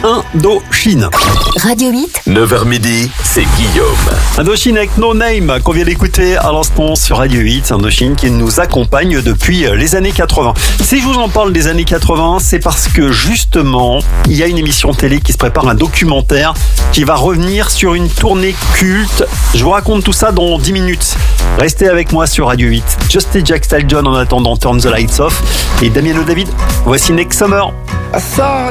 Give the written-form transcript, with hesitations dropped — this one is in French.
Indochine. Radio 8. 9h midi, c'est Guillaume. Indochine avec No Name qu'on vient d'écouter à l'instant sur Radio 8. Indochine qui nous accompagne depuis les années 80. Si je vous en parle des années 80, c'est parce que justement, il y a une émission télé qui se prépare, un documentaire qui va revenir sur une tournée culte. Je vous raconte tout ça dans 10 minutes. Restez avec moi sur Radio 8. Just et Jack Styles John en attendant Turn the Lights Off. Et Damien David, voici Next Summer. I saw